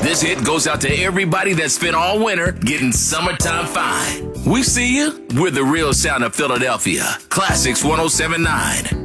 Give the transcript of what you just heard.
This hit goes out to everybody that spent all winter getting summertime fine. We see you. We're the real sound of Philadelphia. Classics 107.9.